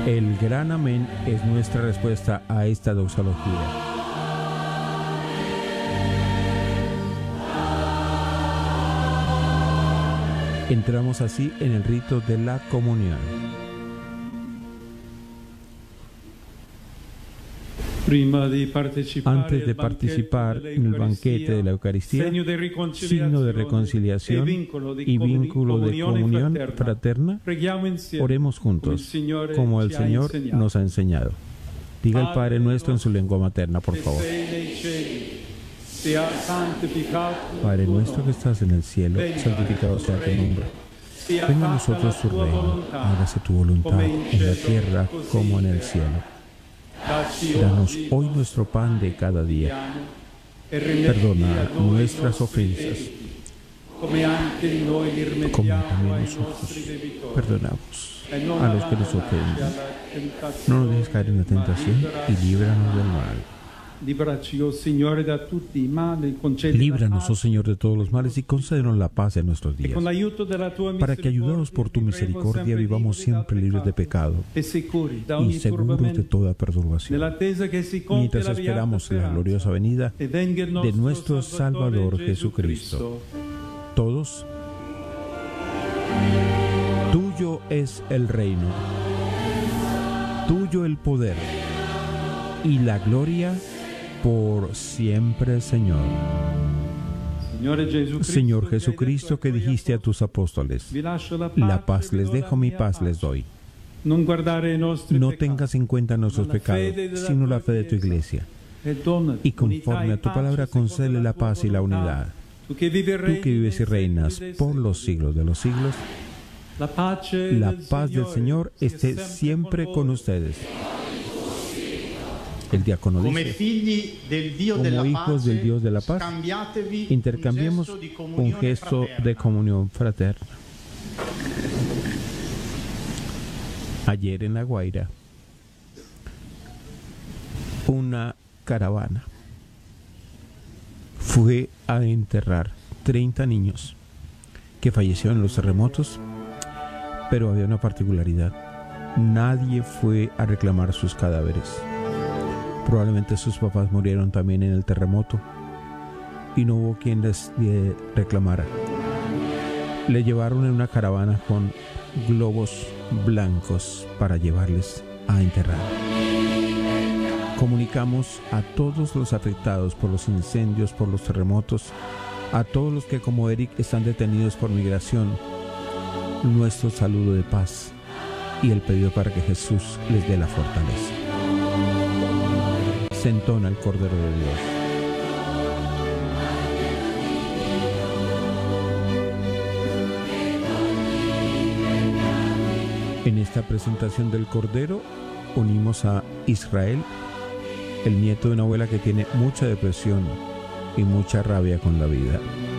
El gran amén es nuestra respuesta a esta doxología. Entramos así en el rito de la comunión. Antes de participar en el banquete de la Eucaristía, signo de reconciliación y vínculo de comunión fraterna, oremos juntos, como el Señor nos ha enseñado. Diga el Padre Nuestro en su lengua materna, por favor. Padre nuestro que estás en el cielo, santificado sea tu nombre. Venga a nosotros tu reino, hágase tu voluntad en la tierra como en el cielo. Danos hoy nuestro pan de cada día. Perdona nuestras ofensas, como también nosotros perdonamos a los que nos ofenden. No nos dejes caer en la tentación y líbranos del mal. Líbranos, oh Señor, de todos los males y concédenos la paz en nuestros días, para que, ayudados por tu misericordia, vivamos siempre libres de pecado y seguros de toda perturbación, mientras esperamos la gloriosa venida de nuestro Salvador Jesucristo. Todos, tuyo es el reino, tuyo el poder y la gloria por siempre, Señor. Señor Jesucristo, que dijiste a tus apóstoles: la paz les dejo, mi paz les doy. No tengas en cuenta nuestros pecados, sino la fe de tu Iglesia. Y conforme a tu palabra, concédele la paz y la unidad. Tú que vives y reinas por los siglos de los siglos, la paz del Señor esté siempre con ustedes. El diácono dice: como hijos del Dios de la paz, intercambiemos un gesto de comunión fraterna. Ayer en La Guaira, una caravana fue a enterrar 30 niños que fallecieron en los terremotos, pero había una particularidad: nadie fue a reclamar sus cadáveres. Probablemente sus papás murieron también en el terremoto y no hubo quien les reclamara. Le llevaron en una caravana con globos blancos para llevarles a enterrar. Comunicamos a todos los afectados por los incendios, por los terremotos, a todos los que como Eric están detenidos por migración, nuestro saludo de paz y el pedido para que Jesús les dé la fortaleza. Se entona el Cordero de Dios. En esta presentación del Cordero unimos a Israel, el nieto de una abuela que tiene mucha depresión y mucha rabia con la vida.